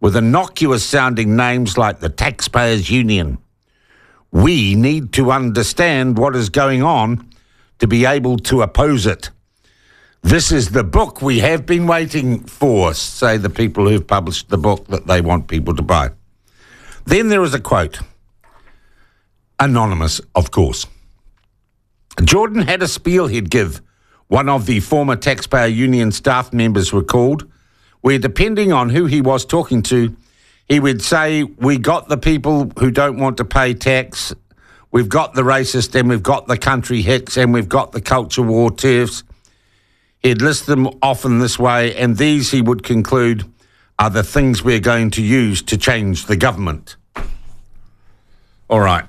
with innocuous-sounding names like the Taxpayers Union. We need to understand what is going on to be able to oppose it. This is the book we have been waiting for, say the people who've published the book that they want people to buy. Then there is a quote. Anonymous, of course. Jordan had a spiel he'd give, one of the former Taxpayer Union staff members recalled, where depending on who he was talking to, he would say, we got the people who don't want to pay tax, we've got the racist, and we've got the country hicks, and we've got the culture war turfs. He'd list them often this way, and these, he would conclude, are the things we're going to use to change the government. All right.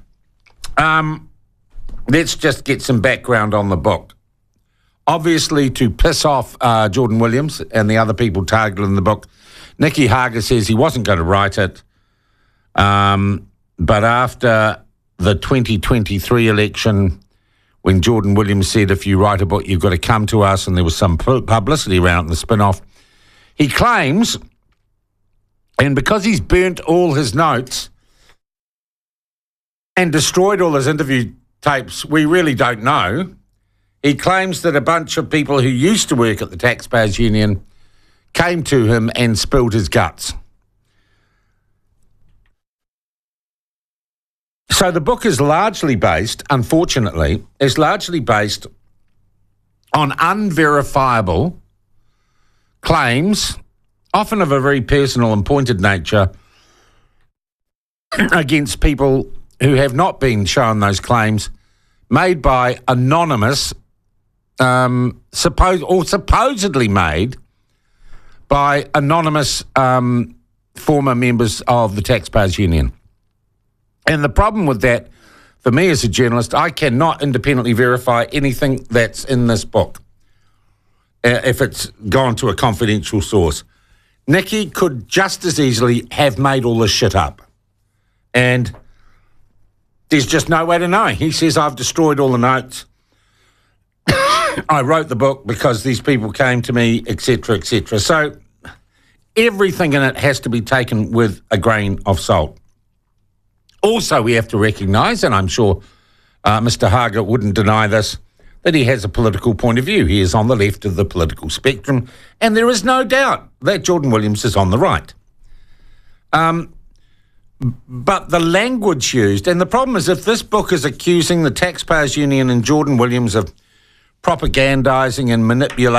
Let's just get some background on the book. Obviously, to piss off Jordan Williams and the other people targeted in the book, Nicky Hager says he wasn't going to write it. But after the 2023 election, when Jordan Williams said, if you write a book, you've got to come to us, and there was some publicity around the spin-off, he claims, and because he's burnt all his notes and destroyed all his interview tapes, we really don't know. He claims that a bunch of people who used to work at the Taxpayers Union came to him and spilled his guts. So the book is largely based, unfortunately, on unverifiable claims, often of a very personal and pointed nature, against people who have not been shown those claims, made by anonymous, supposedly made by anonymous former members of the Taxpayers Union. And the problem with that, for me as a journalist, I cannot independently verify anything that's in this book if it's gone to a confidential source. Nicky could just as easily have made all this shit up. And there's just no way to know. He says, I've destroyed all the notes. I wrote the book because these people came to me, etc., etc. So everything in it has to be taken with a grain of salt. Also, we have to recognise, and I'm sure Mr. Hager wouldn't deny this, that he has a political point of view. He is on the left of the political spectrum, and there is no doubt that Jordan Williams is on the right. But the language used, and the problem is if this book is accusing the Taxpayers Union and Jordan Williams of propagandising and manipulating